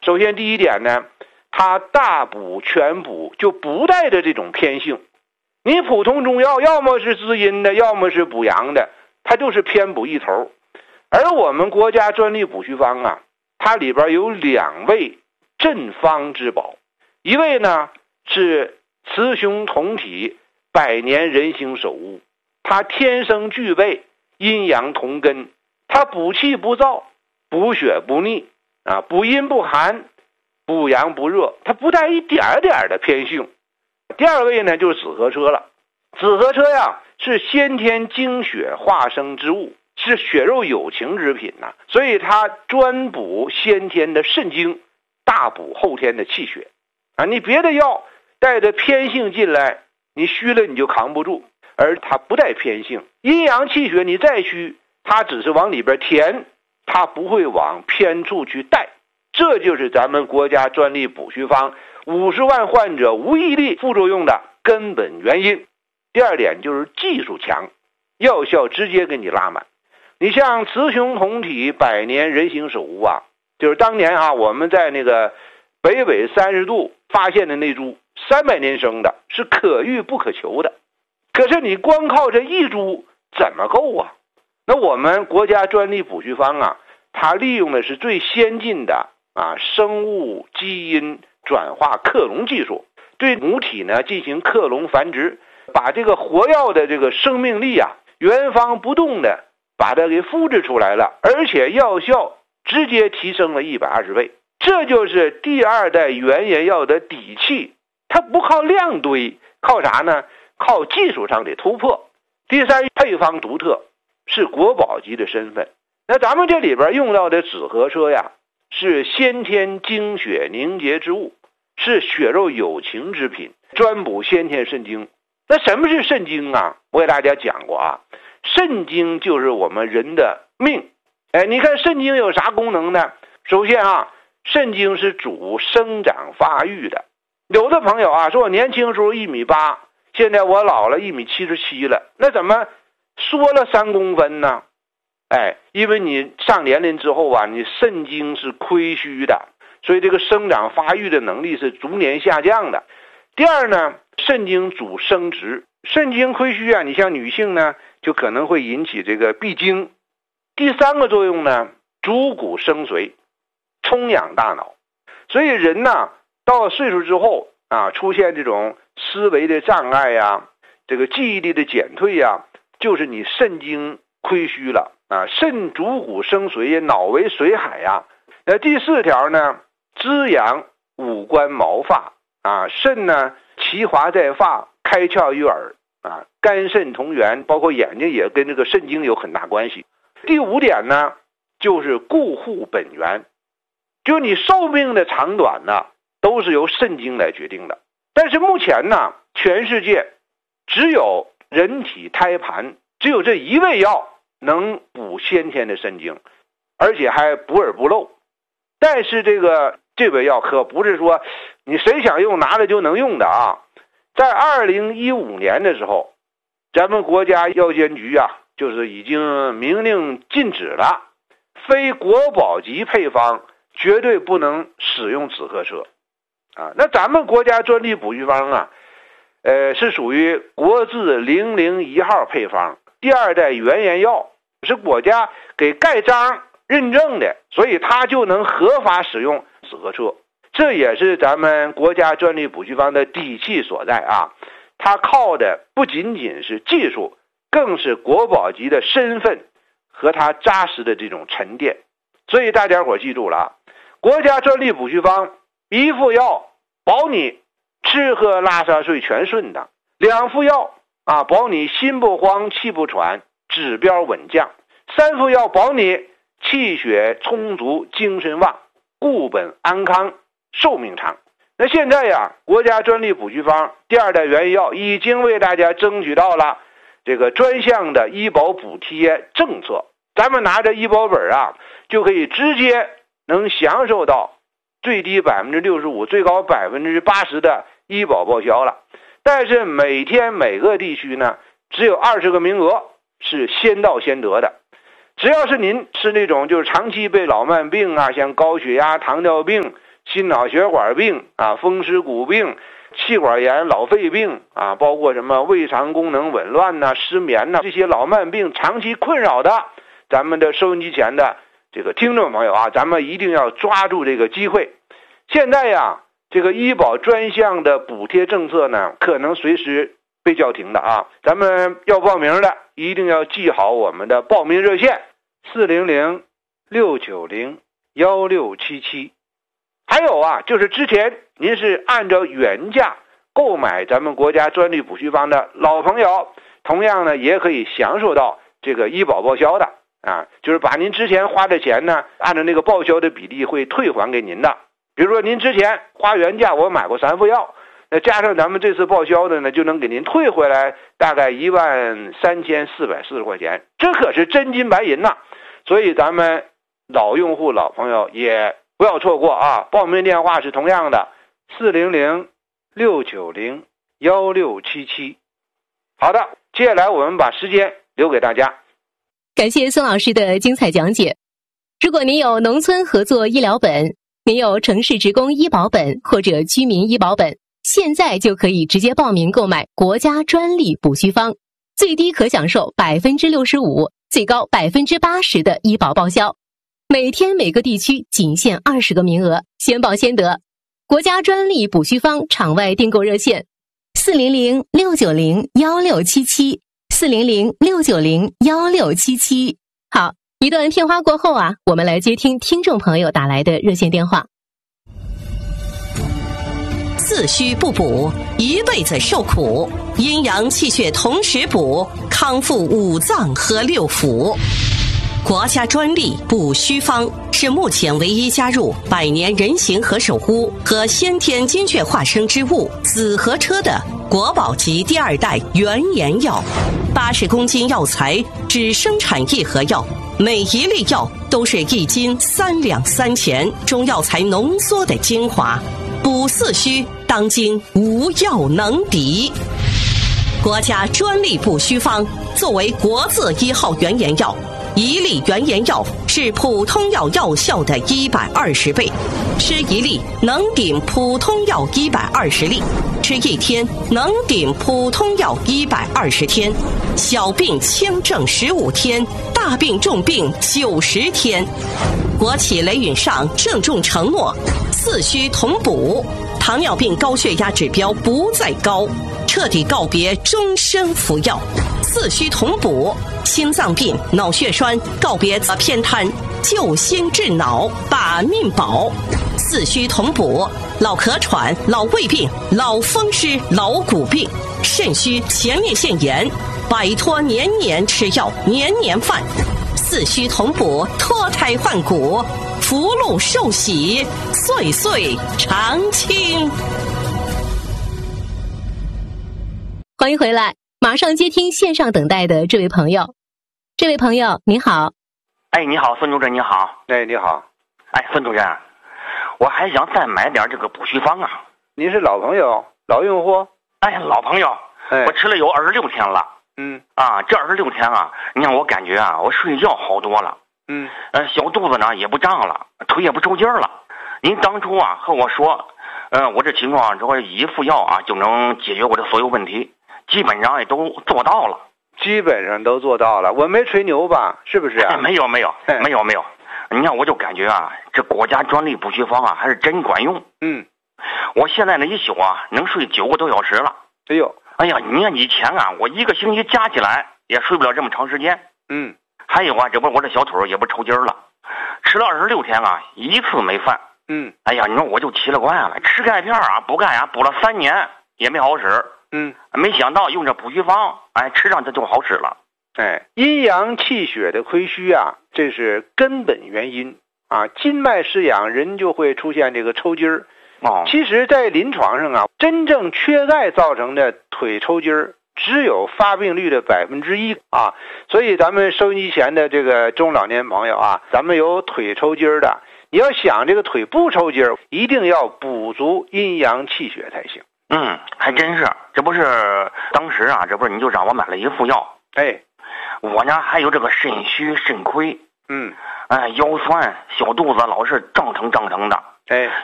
首先第一点呢，它大补全补，就不带着这种偏性。你普通中药要么是滋阴的，要么是补阳的，它就是偏补一头。而我们国家专利补虚方啊，它里边有2味镇方之宝，一味呢是雌雄同体百年人形首乌，它天生具备阴阳同根，它补气不燥，补血不腻啊，补阴不寒，补阳不热，它不带一点点的偏性。第2位呢就是紫河车了。紫河车呀是先天精血化生之物，是血肉有情之品呐，所以它专补先天的肾精，大补后天的气血啊。你别的药带着偏性进来，你虚了你就扛不住，而它不带偏性，阴阳气血你再虚，它只是往里边填，它不会往偏处去带。这就是咱们国家专利补虚方50万患者无一例副作用的根本原因。第2点就是技术强，药效直接给你拉满。你像雌雄同体百年人形首乌啊，就是当年啊我们在那个北纬30度发现的那株300年生的，是可遇不可求的。可是你光靠这一株怎么够啊？那我们国家专利补虚方啊，它利用的是最先进的生物基因转化克隆技术，对母体呢进行克隆繁殖，把这个活药的这个生命力啊原封不动的把它给复制出来了，而且药效直接提升了120倍。这就是第2代原研药的底气，它不靠量堆，靠啥呢？靠技术上的突破。第3，配方独特，是国宝级的身份。那咱们这里边用到的紫河车呀，是先天精血凝结之物，是血肉有情之品，专补先天肾精。那什么是肾精啊？我给大家讲过啊，肾精就是我们人的命。你看肾精有啥功能呢？首先啊，肾精是主生长发育的。有的朋友啊说，我年轻时候1.8米，现在我老了1.77米了，那怎么缩了3公分呢？因为你上年龄之后啊，你肾精是亏虚的，所以这个生长发育的能力是逐年下降的。第2呢，肾精主生殖，肾精亏虚啊，你像女性呢就可能会引起这个闭经。第3个作用呢，主骨生髓，充养大脑。所以人呢到了岁数之后啊，出现这种思维的障碍呀，这个记忆力的减退呀，就是你肾精亏虚了啊。肾主骨生髓，脑为髓海呀。那第4条呢，滋养五官毛发啊。肾呢其华在发，开窍于耳啊。肝肾同源，包括眼睛也跟这个肾精有很大关系。第5点呢，就是固护本源，就你寿命的长短呢，都是由肾精来决定的。但是目前呢，全世界只有人体胎盘，只有这1味药能补先天的肾精，而且还补而不漏。但是这味药可不是说你谁想用拿了就能用的啊。在2015年的时候，咱们国家药监局啊，就是已经明令禁止了，非国宝级配方绝对不能使用紫河车啊。那咱们国家专利补虚方啊，是属于国字001号配方，第2代原研药，是国家给盖章认证的，所以它就能合法使用紫河车。这也是咱们国家专利补虚方的底气所在啊。它靠的不仅仅是技术，更是国宝级的身份和它扎实的这种沉淀。所以大家伙记住了啊，国家专利补虚方1副药保你吃喝拉撒睡全顺当，2副药啊保你心不慌气不喘，指标稳降，3副药保你气血充足精神旺，固本安康寿命长。那现在呀，国家专利补虚方第2代原研药已经为大家争取到了这个专项的医保补贴政策，咱们拿着医保本啊，就可以直接能享受到最低65%最高80%的医保报销了。但是每天每个地区呢只有20个名额，是先到先得的。只要是您是那种就是长期被老慢病啊，像高血压糖尿病心脑血管病啊、风湿骨病、气管炎、老肺病啊，包括什么胃肠功能紊乱呐、失眠呐，这些老慢病长期困扰的咱们的收音机前的这个听众朋友啊，咱们一定要抓住这个机会。现在呀，这个医保专项的补贴政策呢，可能随时被叫停的啊。咱们要报名的一定要记好我们的报名热线400-690-1677。还有啊，就是之前您是按照原价购买咱们国家专利补虚方的老朋友，同样呢也可以享受到这个医保报销的啊，就是把您之前花的钱呢，按照那个报销的比例会退还给您的。比如说您之前花原价我买过3副药，那加上咱们这次报销的呢，就能给您退回来大概13440块钱，这可是真金白银呐。所以咱们老用户老朋友也不要错过啊！报名电话是同样的400-690-1677。好的，接下来我们把时间留给大家。 感谢孙老师的精彩讲解。如果您有农村合作医疗本，您有城市职工医保本或者居民医保本，现在就可以直接报名购买国家专利补虚方，最低可享受65%，最高80%的医保报销。每天每个地区仅限20个名额，先报先得。国家专利补虚方场外订购热线400-690-1677 400-690-1677。好，一段片花过后啊，我们来接听听众朋友打来的热线电话。 四虚不补，一辈子受苦，阴阳气血同时补，康复五脏和六腑。国家专利补虚方是目前唯一加入百年人形和手污和先天精血化生之物紫河车的国宝级第2代原研药，80公斤药材只生产1盒药，每一粒药都是1斤3两3钱中药材浓缩的精华，补四虚当今无药能敌。国家专利补虚方作为国字1号原研药，一粒原研药是普通药药效的120倍，吃一粒能顶普通药120粒，吃1天能顶普通药120天，小病轻症15天，大病重病90天。国企雷允上郑重承诺，四虚同补，糖尿病高血压指标不再高，彻底告别终身服药。四虚同补，心脏病、脑血栓告别偏瘫，救心治脑，把命保。四虚同补，老咳喘、老胃病、老风湿、老骨病，肾虚、前列腺炎，摆脱年年吃药、年年犯。四虚同补，脱胎换骨，福禄寿喜，岁岁常青。 欢迎回来，马上接听线上等待的这位朋友。这位朋友你好。 哎，你好，孙主任你好。 哎，你好。 哎，孙主任，我还想再买点这个补虚方啊。 您是老朋友、老用户？ 哎，老朋友，我吃了有26天了。这26天啊，你让我感觉啊，我睡觉好多了。小肚子呢也不胀了，腿也不抽筋了。您当初啊和我说，我这情况只要1副药啊就能解决我的所有问题，基本上也都做到了。 基本上都做到了，我没吹牛吧？是不是啊？ 没有。你看我就感觉啊，这国家专利补虚方啊还是真管用。我现在呢一宿啊能睡9个多小时了。哎呀，你看以前啊，我1个星期加起来也睡不了这么长时间。还有啊，这不我这小腿也不抽筋了，吃了26天啊，1次没犯。哎呀，你说我就奇了怪了，吃钙片啊补钙啊补了3年也没好使。没想到用这补虚方，吃上它就好使了。 阴阳气血的亏虚啊，这是根本原因啊。筋脉失养，人就会出现这个抽筋儿。其实，在临床上啊，真正缺钙造成的腿抽筋儿，只有发病率的1%啊。所以，咱们收音机前的这个中老年朋友啊，咱们有腿抽筋儿的，你要想这个腿不抽筋儿，一定要补足阴阳气血才行。 还真是，这不是当时啊，这不是你就让我买了1副药。我呢还有这个肾虚、肾亏。腰酸，小肚子老是胀腾的。